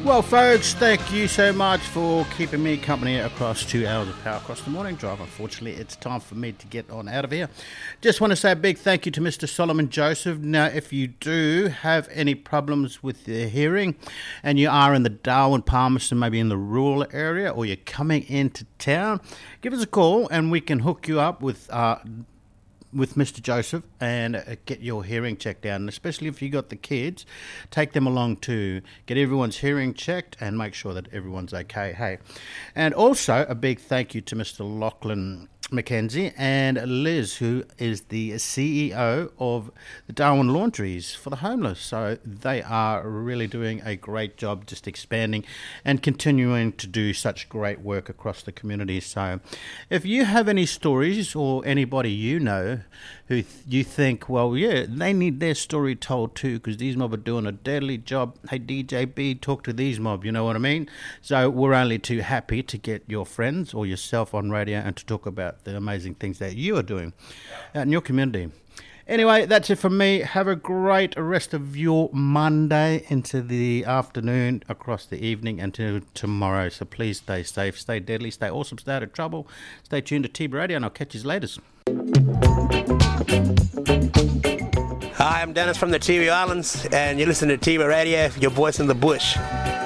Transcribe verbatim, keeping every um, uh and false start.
Well, folks, thank you so much for keeping me company across two hours of Power Across the Morning Drive. Unfortunately, it's time for me to get on out of here. Just want to say a big thank you to Mister Solomon Joseph. Now, if you do have any problems with the hearing and you are in the Darwin, Palmerston, maybe in the rural area, or you're coming into town, give us a call and we can hook you up with uh, with Mister Joseph and uh, get your hearing checked out. And especially if you got the kids, take them along too. Get everyone's hearing checked and make sure that everyone's okay. Hey, and also a big thank you to Mister Lachlan Mackenzie and Liz, who is the C E O of the Darwin Laundries for the Homeless. So they are really doing a great job just expanding and continuing to do such great work across the community. So if you have any stories or anybody you know who th- you think, well, yeah, they need their story told too, because these mob are doing a deadly job. Hey, D J B, talk to these mob, you know what I mean? So we're only too happy to get your friends or yourself on radio and to talk about the amazing things that you are doing out in your community. Anyway, that's it from me. Have a great rest of your Monday into the afternoon, across the evening, until tomorrow. So please stay safe, stay deadly, stay awesome, stay out of trouble. Stay tuned to T B Radio, and I'll catch you later. Hi, I'm Dennis from the Tiwi Islands, and you listen to T B Radio, your voice in the bush.